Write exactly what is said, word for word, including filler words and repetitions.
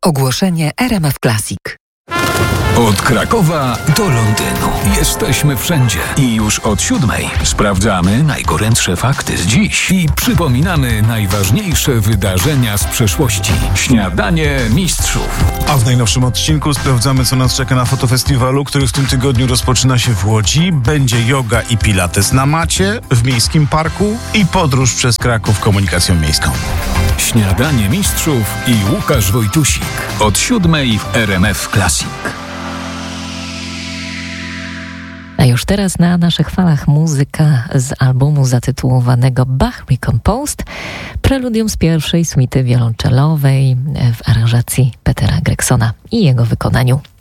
Ogłoszenie R M F Classic. Od Krakowa do Londynu. Jesteśmy wszędzie i już od siódmej sprawdzamy najgorętsze fakty z dziś i przypominamy najważniejsze wydarzenia z przeszłości. Śniadanie mistrzów. A w najnowszym odcinku sprawdzamy, co nas czeka na fotofestiwalu, który w tym tygodniu rozpoczyna się w Łodzi. Będzie yoga i pilates na macie w miejskim parku i podróż przez Kraków komunikacją miejską. Śniadanie mistrzów i Łukasz Wojtusik. Od siódmej w R M F Classic. A już teraz na naszych falach muzyka z albumu zatytułowanego Bach Recomposed, preludium z pierwszej suity wiolonczelowej w aranżacji Petera Gregsona i jego wykonaniu.